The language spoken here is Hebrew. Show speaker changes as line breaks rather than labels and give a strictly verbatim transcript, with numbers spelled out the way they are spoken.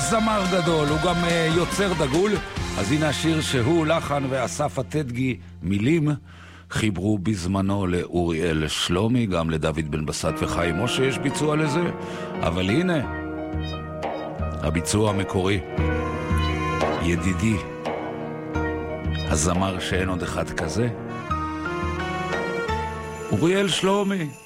זמר גדול, הוא גם uh, יוצר דגול. אז הנה השיר שהוא לחן ואסף התדגי מילים חיברו בזמנו לאוריאל שלומי, גם לדוד בן בסט וחיים משה יש ביצוע לזה. אבל הנה הביצוע המקורי, ידידי הזמר שאין עוד אחד כזה, אוריאל שלומי.